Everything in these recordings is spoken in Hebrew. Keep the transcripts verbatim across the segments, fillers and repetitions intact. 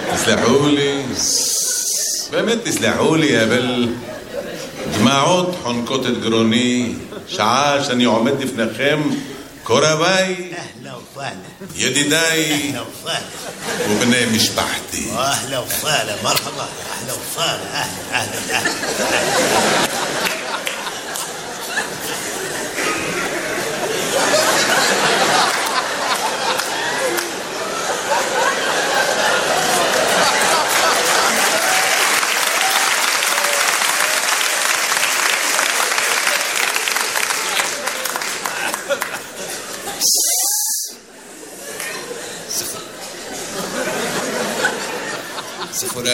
תסלחו לי, באמת תסלחו לי, אבל דמעות חונקות את גרוני, שעה שאני עומד לפניכם, קורביי, ידידיי ובני משפחתי. אהלה וסהלה, מרחבה, אהלה וסהלה, אהלה, אהלה, אהלה. זכורה.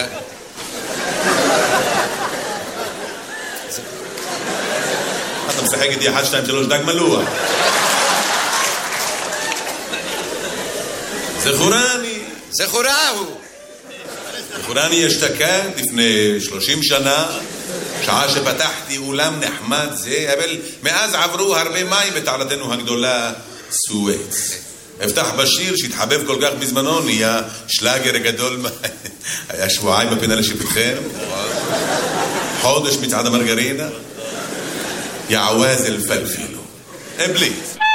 אתה משחק איתי אחת, שתיים, שלוש, דג מלוח. זכורני. זכורה הוא. זכורני אשתקד לפני שלושים שנה, שעה שפתחתי אולם נחמד זה, אבל מאז עברו הרבה מים בתעלתנו הגדולה סואץ. הבטח בשיר שהתחבב כל כך בזמנו, נהיה שלאגר גדול. היה שבועיים בפינה לשיפתכם, חודש מצעד המרגרינה, יעווז אלפלפילו. בלי